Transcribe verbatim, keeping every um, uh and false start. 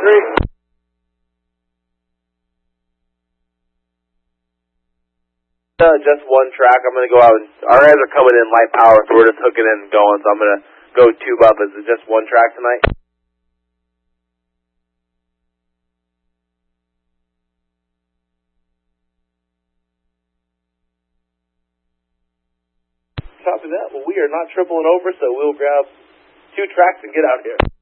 three. Uh, just one track. I'm going to go out. And, our guys are coming in light power, so we're just hooking in and going. So I'm going to go tube up. Is it just one track tonight? Copy that. Well, we are not tripling over, so we'll grab two tracks and get out here.